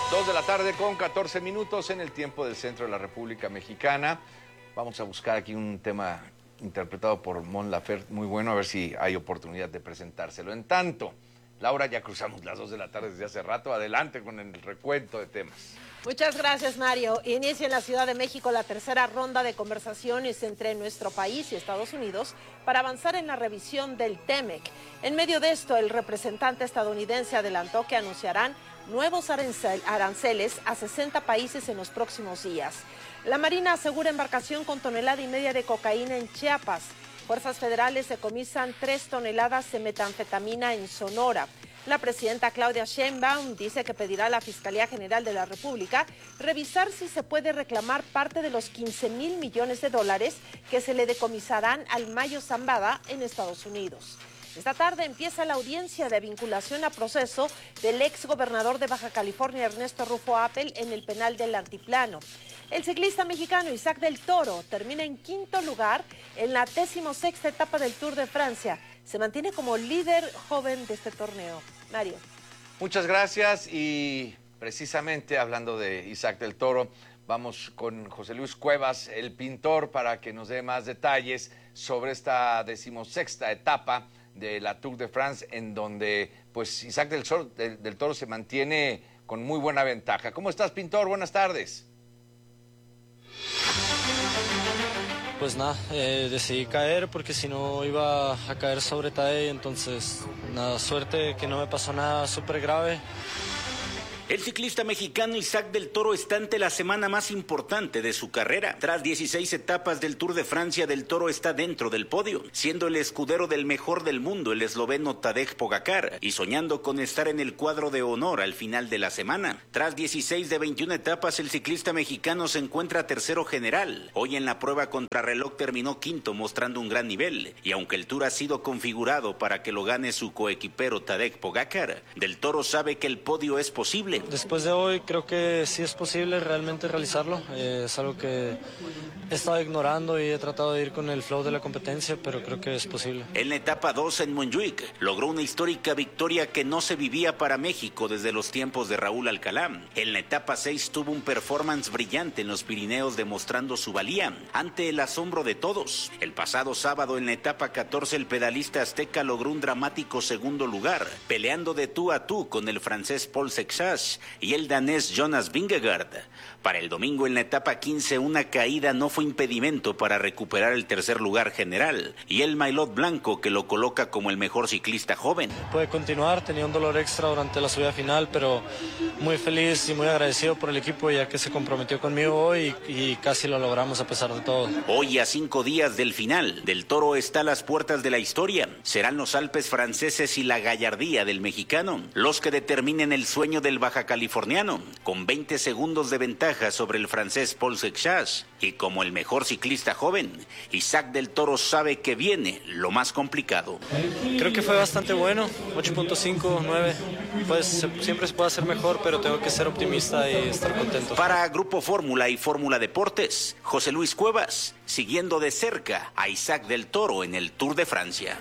2 de la tarde con 14 minutos en el tiempo del centro de la República Mexicana. Vamos a buscar aquí un tema interpretado por Mon Laferte muy bueno, a ver si hay oportunidad de presentárselo. En tanto, Laura, ya cruzamos las 2 de la tarde desde hace rato. Adelante con el recuento de temas. Muchas gracias, Mario. Inicia en la Ciudad de México la tercera ronda de conversaciones entre nuestro país y Estados Unidos para avanzar en la revisión del TEMEC. En medio de esto, el representante estadounidense adelantó que anunciarán nuevos aranceles a 60 países en los próximos días. La Marina asegura embarcación con 1,5 toneladas de cocaína en Chiapas. Fuerzas federales decomisan 3 toneladas de metanfetamina en Sonora. La presidenta Claudia Sheinbaum dice que pedirá a la Fiscalía General de la República revisar si se puede reclamar parte de los 15,000 millones de dólares que se le decomisarán al Mayo Zambada en Estados Unidos. Esta tarde empieza la audiencia de vinculación a proceso del exgobernador de Baja California, Ernesto Rufo Appel, en el penal del Altiplano. El ciclista mexicano Isaac del Toro termina en quinto lugar en la 16ª etapa del Tour de Francia. Se mantiene como líder joven de este torneo. Mario. Muchas gracias y precisamente hablando de Isaac del Toro, vamos con José Luis Cuevas, el pintor, para que nos dé más detalles sobre esta 16ª etapa de la Tour de France, en donde pues Isaac del Toro se mantiene con muy buena ventaja. ¿Cómo estás, pintor? Buenas tardes. Pues nada, decidí caer porque si no iba a caer sobre Tadej, entonces nada, suerte que no me pasó nada súper grave. El ciclista mexicano Isaac del Toro está ante la semana más importante de su carrera. Tras 16 etapas del Tour de Francia, del Toro está dentro del podio, siendo el escudero del mejor del mundo, el esloveno Tadej Pogačar, y soñando con estar en el cuadro de honor al final de la semana. Tras 16 de 21 etapas, el ciclista mexicano se encuentra tercero general. Hoy en la prueba contrarreloj terminó quinto, mostrando un gran nivel, y aunque el Tour ha sido configurado para que lo gane su coequipero Tadej Pogačar, del Toro sabe que el podio es posible. Después de hoy creo que sí es posible realmente realizarlo. Es algo que he estado ignorando y he tratado de ir con el flow de la competencia, pero creo que es posible. En la etapa 2 en Montjuic logró una histórica victoria que no se vivía para México desde los tiempos de Raúl Alcalá. En la etapa 6 tuvo un performance brillante en los Pirineos, demostrando su valía ante el asombro de todos. El pasado sábado en la etapa 14 el pedalista azteca logró un dramático segundo lugar, peleando de tú a tú con el francés Paul Sexas y el danés Jonas Vingegaard. Para el domingo en la etapa 15 una caída no fue impedimento para recuperar el tercer lugar general y el maillot blanco que lo coloca como el mejor ciclista joven. Puede continuar, tenía un dolor extra durante la subida final, pero muy feliz y muy agradecido por el equipo ya que se comprometió conmigo hoy y casi lo logramos a pesar de todo. Hoy a 5 días del final, del Toro está a las puertas de la historia. Serán los Alpes franceses y la gallardía del mexicano los que determinen el sueño del baja californiano, con 20 segundos de ventaja sobre el francés Paul Sexas. Y como el mejor ciclista joven, Isaac del Toro sabe que viene lo más complicado. Creo que fue bastante bueno, 8.5, 9. Pues siempre se puede hacer mejor, pero tengo que ser optimista y estar contento. Para Grupo Fórmula y Fórmula Deportes, José Luis Cuevas, siguiendo de cerca a Isaac del Toro en el Tour de Francia.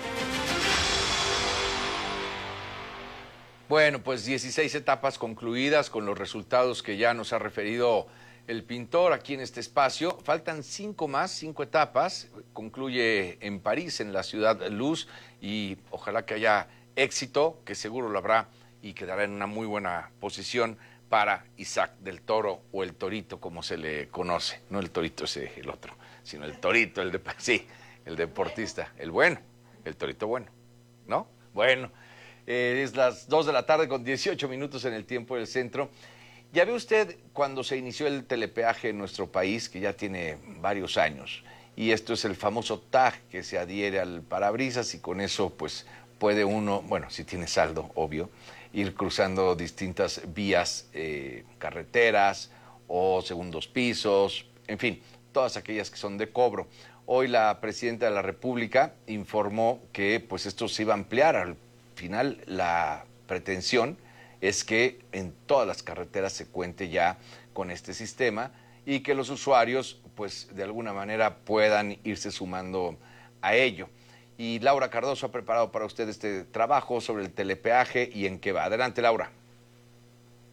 Bueno, pues 16 etapas concluidas con los resultados que ya nos ha referido el pintor aquí en este espacio. Faltan 5 más, 5 etapas. Concluye en París, en la Ciudad Luz, y ojalá que haya éxito, que seguro lo habrá, y quedará en una muy buena posición para Isaac del Toro, o el Torito como se le conoce. No el Torito ese, el otro, sino el Torito, el deportista, el bueno, el Torito bueno, ¿no? Bueno. Es las 2 de la tarde con 18 minutos en el tiempo del centro. Ya ve usted cuando se inició el telepeaje en nuestro país, que ya tiene varios años, y esto es el famoso tag que se adhiere al parabrisas, y con eso pues puede uno, bueno, si tiene saldo, obvio, ir cruzando distintas vías, carreteras o segundos pisos, en fin, todas aquellas que son de cobro. Hoy la presidenta de la República informó que pues esto se iba a ampliar. Al final la pretensión es que en todas las carreteras se cuente ya con este sistema y que los usuarios pues de alguna manera puedan irse sumando a ello. Y Laura Cardoso ha preparado para usted este trabajo sobre el telepeaje y en qué va. Adelante, Laura.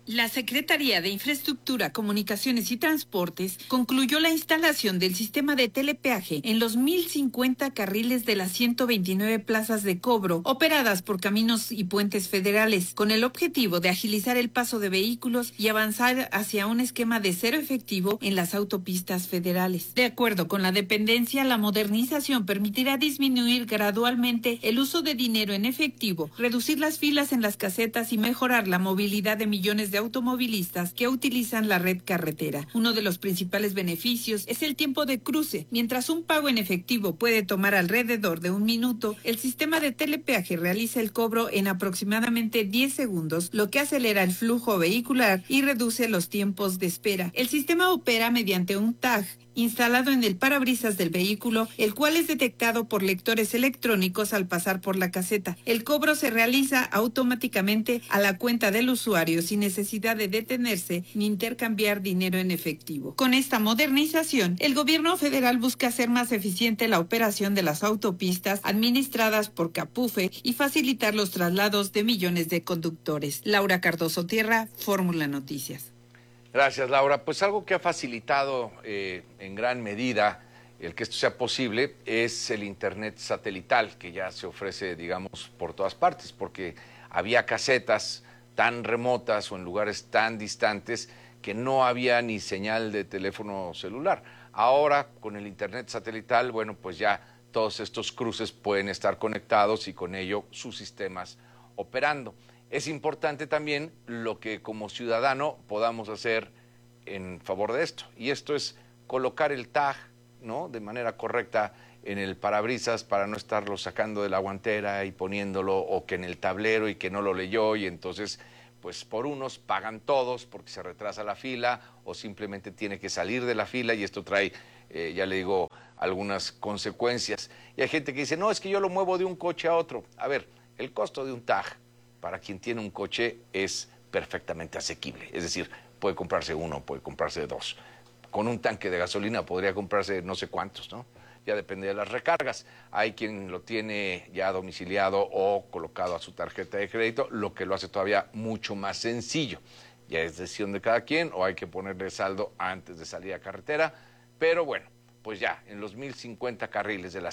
La Secretaría de Infraestructura, Comunicaciones y Transportes concluyó la instalación del sistema de telepeaje en los 1,050 carriles de las 129 plazas de cobro operadas por Caminos y Puentes Federales, con el objetivo de agilizar el paso de vehículos y avanzar hacia un esquema de cero efectivo en las autopistas federales. De acuerdo con la dependencia, la modernización permitirá disminuir gradualmente el uso de dinero en efectivo, reducir las filas en las casetas y mejorar la movilidad de millones de automovilistas que utilizan la red carretera. Uno de los principales beneficios es el tiempo de cruce. Mientras un pago en efectivo puede tomar alrededor de 1 minuto, el sistema de telepeaje realiza el cobro en aproximadamente 10 segundos, lo que acelera el flujo vehicular y reduce los tiempos de espera. El sistema opera mediante un tag instalado en el parabrisas del vehículo, el cual es detectado por lectores electrónicos al pasar por la caseta. El cobro se realiza automáticamente a la cuenta del usuario sin necesidad de detenerse ni intercambiar dinero en efectivo. Con esta modernización, el gobierno federal busca hacer más eficiente la operación de las autopistas administradas por Capufe y facilitar los traslados de millones de conductores. Laura Cardoso Tierra, Fórmula Noticias. Gracias, Laura. Pues algo que ha facilitado en gran medida el que esto sea posible es el Internet satelital, que ya se ofrece, digamos, por todas partes, porque había casetas tan remotas o en lugares tan distantes que no había ni señal de teléfono celular. Ahora, con el Internet satelital, bueno, pues ya todos estos cruces pueden estar conectados y con ello sus sistemas operando. Es importante también lo que como ciudadano podamos hacer en favor de esto. Y esto es colocar el tag, ¿no?, de manera correcta en el parabrisas para no estarlo sacando de la guantera y poniéndolo, o que en el tablero y que no lo leyó, y entonces pues por unos pagan todos porque se retrasa la fila o simplemente tiene que salir de la fila, y esto trae, ya le digo, algunas consecuencias. Y hay gente que dice, no, es que yo lo muevo de un coche a otro. A ver, el costo de un tag para quien tiene un coche es perfectamente asequible. Es decir, puede comprarse uno, puede comprarse dos. Con un tanque de gasolina podría comprarse no sé cuántos, ¿no? Ya depende de las recargas. Hay quien lo tiene ya domiciliado o colocado a su tarjeta de crédito, lo que lo hace todavía mucho más sencillo. Ya es decisión de cada quien, o hay que ponerle saldo antes de salir a carretera. Pero bueno, pues ya en los 1,050 carriles de las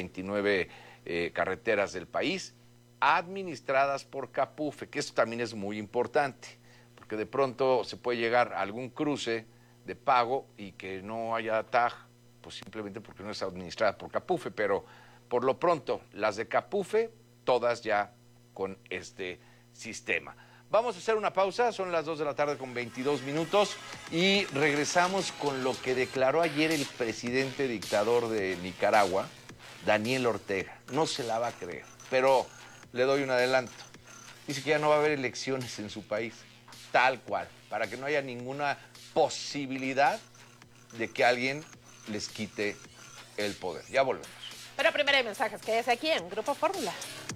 129 carreteras del país, administradas por Capufe, que esto también es muy importante, porque de pronto se puede llegar a algún cruce de pago y que no haya tag, pues simplemente porque no es administrada por Capufe, pero por lo pronto las de Capufe, todas ya con este sistema. Vamos a hacer una pausa, son las 2 de la tarde con 22 minutos y regresamos con lo que declaró ayer el presidente dictador de Nicaragua, Daniel Ortega. No se la va a creer, pero le doy un adelanto. Dice que ya no va a haber elecciones en su país, tal cual, para que no haya ninguna posibilidad de que alguien les quite el poder. Ya volvemos. Pero primero hay mensajes, quédese aquí en Grupo Fórmula.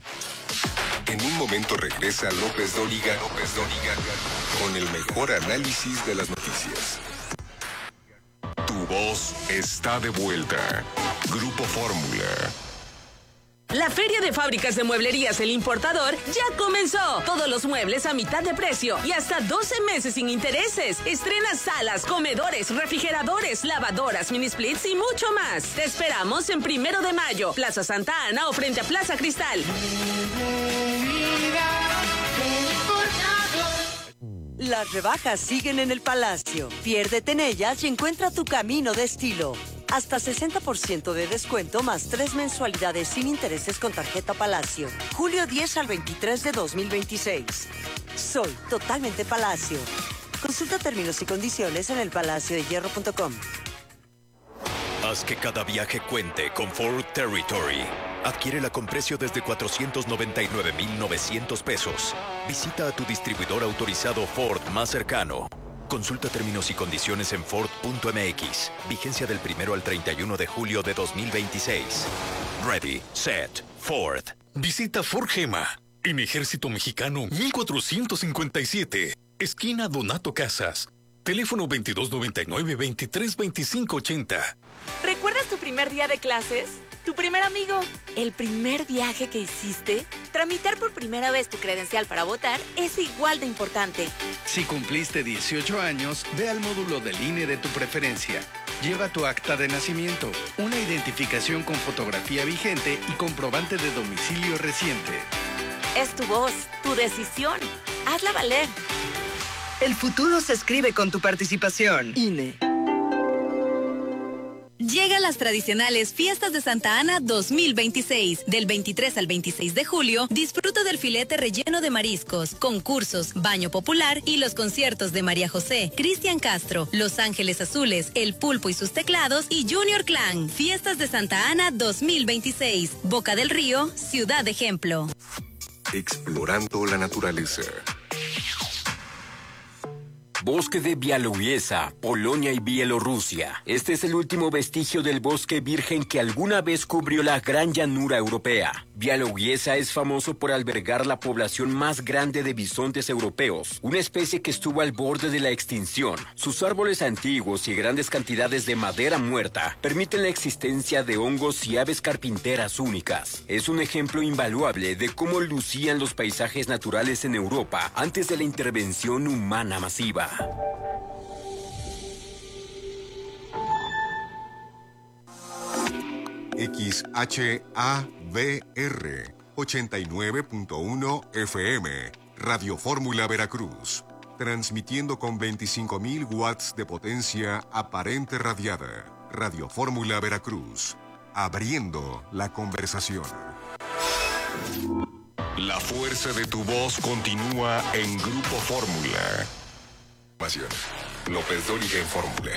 En un momento regresa López Dóriga, con el mejor análisis de las noticias. Tu voz está de vuelta. Grupo Fórmula. La Feria de Fábricas de Mueblerías El Importador ya comenzó. Todos los muebles a mitad de precio y hasta 12 meses sin intereses. Estrena salas, comedores, refrigeradores, lavadoras, mini splits y mucho más. Te esperamos en 1 de mayo, Plaza Santa Ana o frente a Plaza Cristal. Las rebajas siguen en el Palacio. Piérdete en ellas y encuentra tu camino de estilo. Hasta 60% de descuento más 3 mensualidades sin intereses con tarjeta Palacio. Julio 10 al 23 de 2026. Soy totalmente Palacio. Consulta términos y condiciones en elpalaciodehierro.com. Haz que cada viaje cuente con Ford Territory. Adquiérela con precio desde 499,900 pesos. Visita a tu distribuidor autorizado Ford más cercano. Consulta términos y condiciones en Ford.mx. Vigencia del 1 al 31 de julio de 2026. Ready, set, Ford. Visita Ford Gema en Ejército Mexicano 1457, esquina Donato Casas. Teléfono 2299-232580. ¿Recuerdas tu primer día de clases? ¿Tu primer amigo? ¿El primer viaje que hiciste? Tramitar por primera vez tu credencial para votar es igual de importante. Si cumpliste 18 años, ve al módulo del INE de tu preferencia. Lleva tu acta de nacimiento, una identificación con fotografía vigente y comprobante de domicilio reciente. Es tu voz, tu decisión. Hazla valer. El futuro se escribe con tu participación. INE. Llegan las tradicionales Fiestas de Santa Ana 2026. Del 23 al 26 de julio, disfruta del filete relleno de mariscos, concursos, baño popular y los conciertos de María José, Cristian Castro, Los Ángeles Azules, El Pulpo y sus teclados y Junior Clan. Fiestas de Santa Ana 2026. Boca del Río, Ciudad Ejemplo. Explorando la naturaleza. Bosque de Białowieża, Polonia y Bielorrusia. Este es el último vestigio del bosque virgen que alguna vez cubrió la gran llanura europea. Białowieża es famoso por albergar la población más grande de bisontes europeos, una especie que estuvo al borde de la extinción. Sus árboles antiguos y grandes cantidades de madera muerta permiten la existencia de hongos y aves carpinteras únicas. Es un ejemplo invaluable de cómo lucían los paisajes naturales en Europa antes de la intervención humana masiva. XHAVR 89.1 FM, Radio Fórmula Veracruz, transmitiendo con 25.000 watts de potencia aparente radiada. Radio Fórmula Veracruz, abriendo la conversación. La fuerza de tu voz continúa en Grupo Fórmula. López Dóriga en Fórmula.